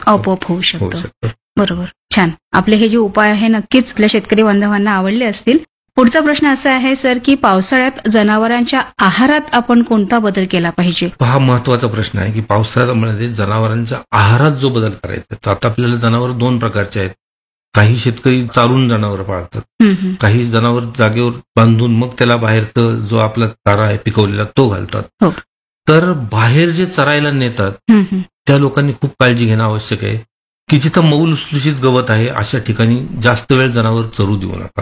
आपोआप होऊ शकतं. बरोबर, छान. आपले हे जे उपाय आहे नक्कीच आपल्या शेतकरी बांधवांना आवडले असतील. पुढचा प्रश्न असा आहे सर, की पावसाळ्यात जनावरांच्या आहारात आपण कोणता बदल केला पाहिजे? हा महत्वाचा प्रश्न आहे की पावसाळ्यामध्ये जनावरांच्या आहारात जो बदल करायचा. तर आता आपल्याला जनावर 2 प्रकारचे आहेत. काही शेतकरी चारून जनावर पाळतात, काही जनावर जागेवर बांधून मग त्याला बाहेरचं जो आपला चारा आहे पिकवलेला तो घालतात. तर बाहेर जे चरायला नेतात त्या लोकांनी खूप काळजी घेणं आवश्यक आहे की जिथं मऊ लुसलुशीत गवत आहे अशा ठिकाणी जास्त वेळ जनावर चरू देऊ नका.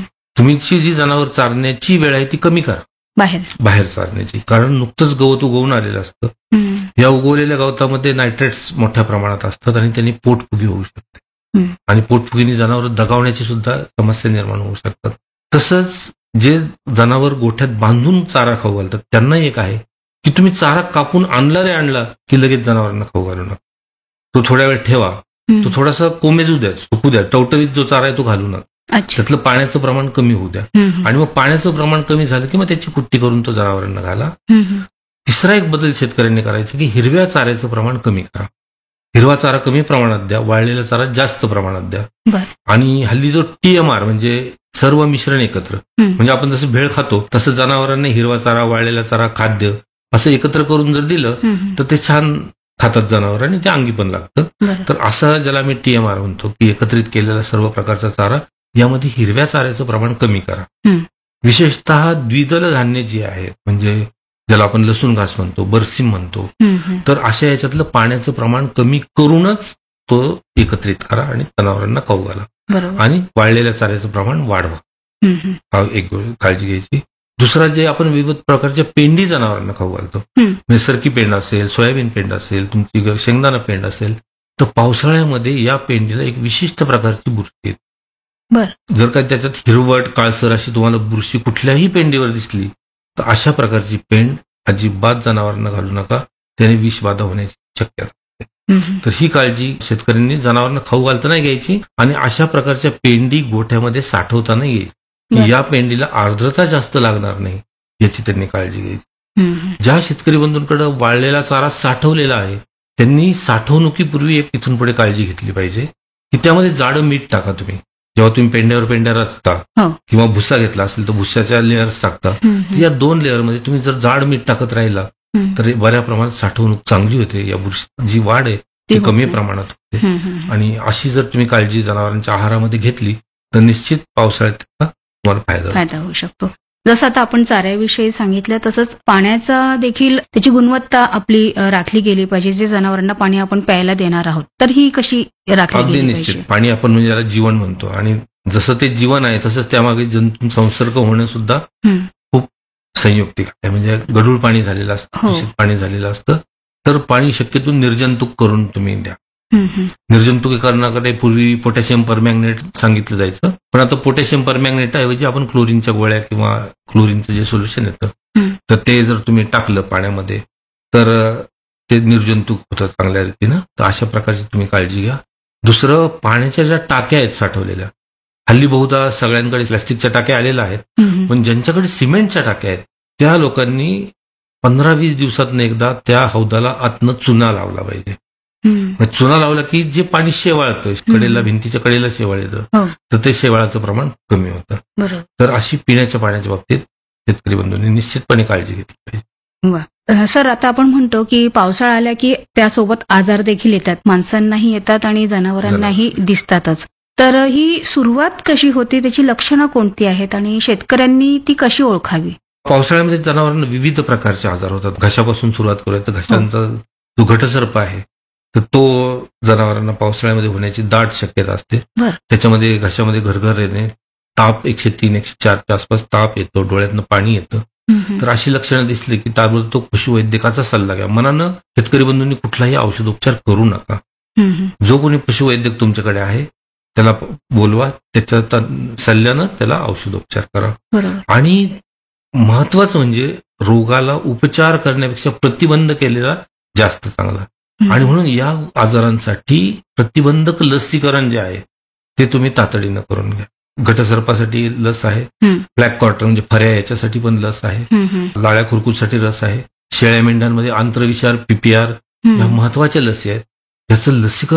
तुमची जी जनावर चारण्याची वेळ आहे ती कमी करा बाहेर चारण्याची, कारण नुकतंच गवत उगवून आलेलं असतं. या उगवलेल्या गवतामध्ये नायट्रेट्स मोठ्या प्रमाणात असतात आणि त्यांनी पोटफुगी होऊ शकते आणि पोटफुगीने जनावर दगावण्याची सुद्धा समस्या निर्माण होऊ शकतात. तसंच जे जनावर गोठ्यात बांधून चारा खाऊ घालतात त्यांना एक आहे की तुम्ही चारा कापून आणला की लगेच जनावरांना खाऊ घालू नका. तो थोड्या वेळ ठेवा, तो थोडासा कोमेजू द्या, सुकू द्या, टवटवीत जो चारा आहे तो घालू नका. त्यातलं पाण्याचं प्रमाण कमी होऊ द्या आणि मग पाण्याचं प्रमाण कमी झालं की मग त्याची कुट्टी करून तो जनावरांना घाला. तिसरा एक बदल शेतकऱ्यांनी करायचा की हिरव्या चाऱ्याचं प्रमाण कमी करा. हिरवा चारा कमी प्रमाणात द्या, वाळलेला चारा जास्त प्रमाणात द्या. आणि हल्ली जो TMR म्हणजे सर्व मिश्रण एकत्र, म्हणजे आपण जसं भेळ खातो तसं जनावरांना हिरवा चारा, वाळलेला चारा, खाद्य असं एकत्र करून जर दिलं तर ते छान खातात जनावर आणि ते अंगी पण लागतं. तर असं ज्याला मी TMR म्हणतो की एकत्रित केलेला सर्व प्रकारचा चारा, यामध्ये हिरव्या चाऱ्याचं प्रमाण कमी करा. विशेषतः द्विदल धान्य जी आहेत म्हणजे ज्याला आपण लसूण घास म्हणतो, बरसीम म्हणतो, तर अशा याच्यातलं पाण्याचं प्रमाण कमी करूनच तो एकत्रित करा आणि जनावरांना खाऊ घाला आणि वाळलेल्या चाऱ्याचं प्रमाण वाढवा. हा एक काळजी घ्यायची. दुसरा जे आपण विविध प्रकारच्या पेंडी जनावरांना खाऊ घालतो, सरकी पेंड असेल, सोयाबीन पेंड असेल, तुमची शेंगदाणा पेंड असेल, तर पावसाळ्यामध्ये या पेंडीला एक विशिष्ट प्रकारची बुरशी येते. जर का त्याच्यात हिरवट, काळसर अशी तुम्हाला बुरशी कुठल्याही पेंडीवर दिसली तर अशा प्रकारची पेंड अजिबात जनावरांना घालू नका, त्याने विषबाधा होण्याची शक्यता असते. तर ही काळजी शेतकऱ्यांनी जनावरांना खाऊ घालताना घ्यायची आणि अशा प्रकारच्या पेंडी गोठ्यामध्ये साठवताना घ्यायची. या पेंडीला आर्द्रता जास्त लागणार नाही याची त्यांनी काळजी घ्यायची. ज्या शेतकरी बंधूंकडे वाळलेला चारा साठवलेला आहे त्यांनी साठवणुकीपूर्वी एक इथून पुढे काळजी घेतली पाहिजे की त्यामध्ये जाडं मीठ टाका. तुम्ही जेव्हा तुम्ही पेंड्या रचता किंवा भुसा घेतला असेल तर भुसाच्या लेअर्स टाकता, या 2 लेअरमध्ये तुम्ही जर जाड मीठ टाकत राहिला तर बऱ्या प्रमाणात साठवणूक चांगली होते. या बुरशी जी वाढ आहे ती कमी प्रमाणात होते आणि अशी जर तुम्ही काळजी जनावरांच्या आहारामध्ये घेतली तर निश्चित पावसाळ्यात तुम्हाला फायदा होऊ शकतो. जसं आता आपण चाऱ्याविषयी सांगितलं तसंच पाण्याचा देखील त्याची गुणवत्ता आपली राखली गेली पाहिजे. जे जनावरांना पाणी आपण प्यायला देणार आहोत तर ही कशी राखली गेली पाहिजे? निश्चित पाणी आपण म्हणजे याला जीवन म्हणतो आणि जसं ते जीवन आहे तसंच त्यामागे जंतू संसर्ग होणं सुद्धा खूप संयुक्तिक आहे. म्हणजे गढूळ पाणी झालेलं असतं, दूषित पाणी झालेलं असतं, तर पाणी शक्यतो निर्जंतुक करून तुम्ही द्या. निर्जंतुकीकरणाकडे पूर्वी पोटॅशियम परमॅंगनेट सांगितलं जायचं, पण आता पोटॅशियम परमॅंगनेट ऐवजी आपण क्लोरीनच्या गोळ्या किंवा क्लोरीनचं जे सोल्युशन येतं तर ते जर तुम्ही टाकलं पाण्यामध्ये तर ते निर्जंतुक होतं चांगल्या रीतीनं. तर अशा प्रकारची तुम्ही काळजी घ्या. दुसरं, पाण्याच्या ज्या टाक्या आहेत साठवलेल्या, हल्ली बहुधा सगळ्यांकडे प्लास्टिकच्या टाक्या आलेल्या आहेत, पण ज्यांच्याकडे सिमेंटच्या टाक्या आहेत त्या लोकांनी 15-20 दिवसातनं एकदा त्या हौदाला आतनं चुना लावला पाहिजे. चुना लावला की जे पाणी शेवाळतं, कडेला भिंतीच्या कडेला शेवाळ येतं तर ते शेवाळाचं प्रमाण कमी होतं. तर अशी पिण्याच्या पाण्याच्या बाबतीत शेतकरी बंधूंनी निश्चितपणे काळजी घेतली पाहिजे. सर, आता आपण म्हणतो की पावसाळा आला की त्यासोबत आजार देखील येतात, माणसांनाही येतात आणि जनावरांनाही दिसतातच. तर ही सुरुवात कशी होते, त्याची लक्षणं कोणती आहेत आणि शेतकऱ्यांनी ती कशी ओळखावी? पावसाळ्यामध्ये जनावरांना विविध प्रकारचे आजार होतात. घशापासून सुरुवात करूया तर घशांचा जो घटसर्प आहे तर तो जनावरांना पावसाळ्यामध्ये होण्याची दाट शक्यता असते. त्याच्यामध्ये घशामध्ये घरघर येणे, ताप 103-104च्या आसपास ताप येतो, डोळ्यातनं पाणी येतं. तर अशी लक्षणं दिसली की ताबडतोब पशुवैद्यकाचा सल्ला घ्या. मनानं शेतकरी बंधूंनी कुठलाही औषधोपचार करू नका. जो कोणी पशुवैद्यक तुमच्याकडे आहे त्याला बोलवा, त्याच्या सल्ल्यानं त्याला औषधोपचार करा. आणि महत्वाचं म्हणजे रोगाला उपचार करण्यापेक्षा प्रतिबंध केलेला जास्त चांगला. आणि म्हणून या आजारांसाठी प्रतिबंधक लसीकरण जे आहे ते तुम्ही तातडीनं करून घ्या. घटसर्पासाठी लस आहे, ब्लॅक कॉर्टर म्हणजे फऱ्या याच्यासाठी पण लस आहे, लाळ्या खुरकूसाठी लस आहे, शेळ्या मेंढ्यांमध्ये आंत्रविषार PPR या महत्वाच्या लसी आहेत. याचं लसीकरण